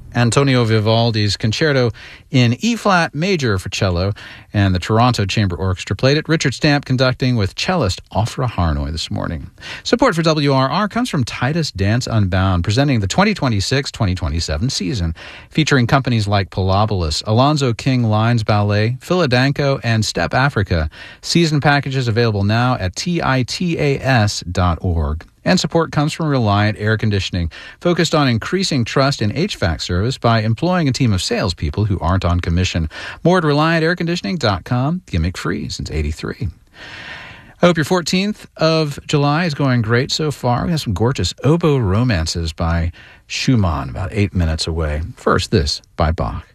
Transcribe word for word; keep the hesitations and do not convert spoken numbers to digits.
Antonio Vivaldi's Concerto in E-flat major for cello, and the Toronto Chamber Orchestra played it. Richard Stamp conducting with cellist Ofra Harnoy this morning. Support for W R R comes from Titus Dance Unbound, presenting the twenty twenty-six twenty twenty-seven season, featuring companies like Pilobolus, Alonzo King Lines Ballet, Philadanco, and Step Africa. Season packages available now at titas dot org. And support comes from Reliant Air Conditioning, focused on increasing trust in H V A C service by employing a team of salespeople who aren't on commission. More at reliant air conditioning dot com, gimmick free since eighty-three. I hope your fourteenth of July is going great so far. We have some gorgeous oboe romances by Schumann, about eight minutes away. First, this by Bach.